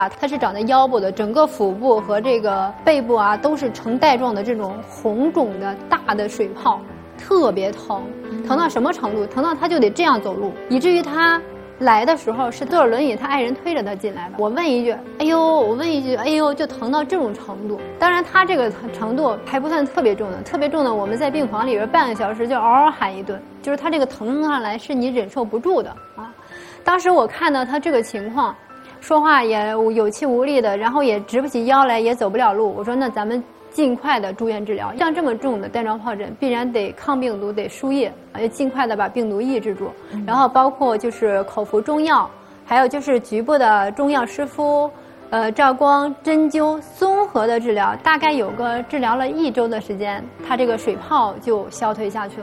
它是长在腰部的，整个腹部和这个背部啊都是呈带状的这种红肿的大的水泡，特别疼，疼到什么程度？疼到他就得这样走路，以至于他来的时候是坐着轮椅，他爱人推着他进来的。我问一句，哎呦，我问一句，哎呦，就疼到这种程度。当然，他这个程度还不算特别重的，特别重的，我们在病房里边半个小时就嗷嗷喊一顿，就是他这个疼上来是你忍受不住的啊。当时我看到他这个情况。说话也有气无力的，然后也直不起腰来，也走不了路。我说那咱们尽快的住院治疗，像这么重的带状疱疹，必然得抗病毒，得输液，要尽快的把病毒抑制住。然后包括就是口服中药，还有就是局部的中药湿敷，照光、针灸综合的治疗，大概有个治疗了1周的时间，它这个水泡就消退下去了。